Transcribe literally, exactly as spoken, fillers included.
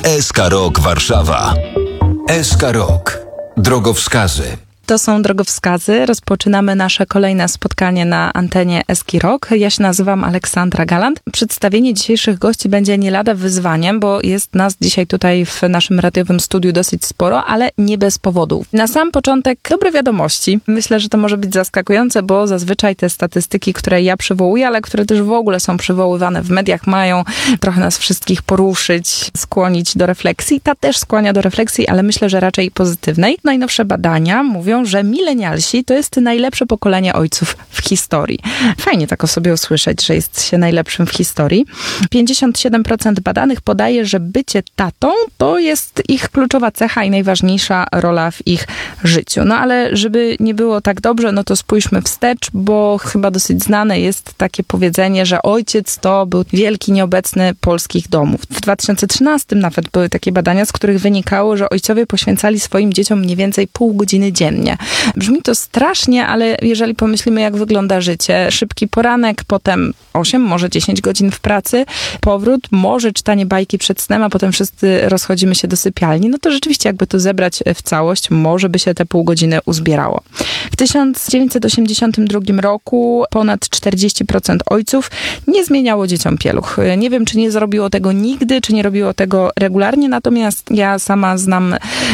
S K Rok Warszawa. S K Rok. Drogowskazy. To są drogowskazy. Rozpoczynamy nasze kolejne spotkanie na antenie S K Rok. Ja się nazywam Aleksandra Galant. Przedstawienie dzisiejszych gości będzie nie lada wyzwaniem, bo jest nas dzisiaj tutaj w naszym radiowym studiu dosyć sporo, ale nie bez powodu. Na sam początek dobre wiadomości. Myślę, że to może być zaskakujące, bo zazwyczaj te statystyki, które ja przywołuję, ale które też w ogóle są przywoływane w mediach, mają trochę nas wszystkich poruszyć, skłonić do refleksji. Ta też skłania do refleksji, ale myślę, że raczej pozytywnej. Najnowsze badania mówią, że milenialsi to jest najlepsze pokolenie ojców w historii. Fajnie tak o sobie usłyszeć, że jest się najlepszym w historii. pięćdziesiąt siedem procent badanych podaje, że bycie tatą to jest ich kluczowa cecha i najważniejsza rola w ich życiu. No ale żeby nie było tak dobrze, no to spójrzmy wstecz, bo chyba dosyć znane jest takie powiedzenie, że ojciec to był wielki nieobecny polskich domów. W dwa tysiące trzynastym nawet były takie badania, z których wynikało, że ojcowie poświęcali swoim dzieciom mniej więcej pół godziny dziennie. Brzmi to strasznie, ale jeżeli pomyślimy, jak wygląda życie, szybki poranek, potem osiem, może dziesięć godzin w pracy, powrót, może czytanie bajki przed snem, a potem wszyscy rozchodzimy się do sypialni, no to rzeczywiście jakby to zebrać w całość, może by się te pół godziny uzbierało. W tysiąc dziewięćset osiemdziesiątym drugim roku ponad czterdzieści procent ojców nie zmieniało dzieciom pieluch. Nie wiem, czy nie zrobiło tego nigdy, czy nie robiło tego regularnie, natomiast ja sama znam